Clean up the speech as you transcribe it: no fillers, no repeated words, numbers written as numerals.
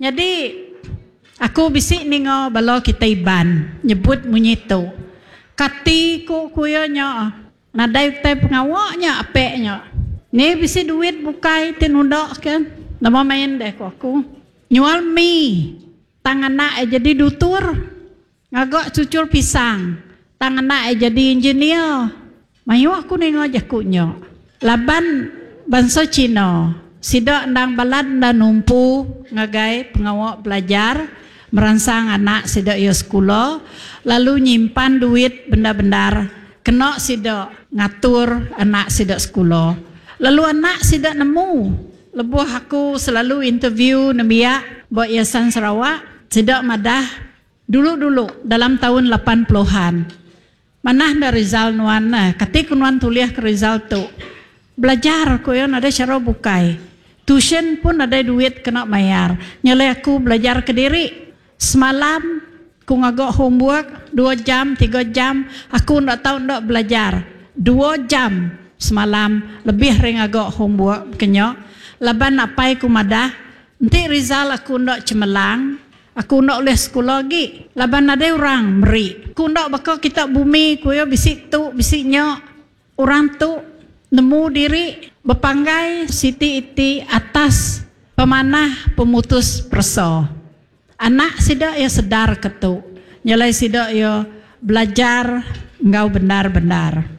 Jadi aku bisik ningo balo kita iban nyebut munyito. Kati ku kuyonya nadai te pengawaknya apeknya. Ni bisik duit bukai tinundak kan. Nama main deh aku. Nyual mie. Tangan nak jadi dutur. Ngagak cucur pisang. Tangan nak jadi engineer. Mayu aku ningo jakunya. Laban bangsa Cina. Sidak ndang balad dan numpu ngagai pengawak belajar merangsang anak sidak yo sekolah lalu nyimpan duit benda-bendar kena sidak ngatur anak sidak sekolah lalu anak sidak nemu lebuh aku selalu interview nembia buat Yayasan Sarawak sidak madah dulu dalam tahun 80-an manah da Rizal nuan ketika nuan tuliah ke Rizal tu belajar ko yon ada cara bukai. Tuition pun ada duit kena bayar. Nyalai aku belajar ke diri. Semalam aku ngagak homework 2 jam, 3 jam. Aku ndak tahu ndak belajar. 2 jam semalam lebih ring ngagak homework kenyok. Laban apai ku madah. Nanti Rizal aku ndak cemerlang. Aku ndak boleh sekolah lagi. Laban ada orang meri. Aku ndak bakal kita bumi ku yo bisik tu, bisik nyok. Orang tu nemu diri berpanggai siti iti atas pemanah pemutus perso. Anak sidak ya sedar ketu. Nyalai sidak ya belajar engkau benar-benar.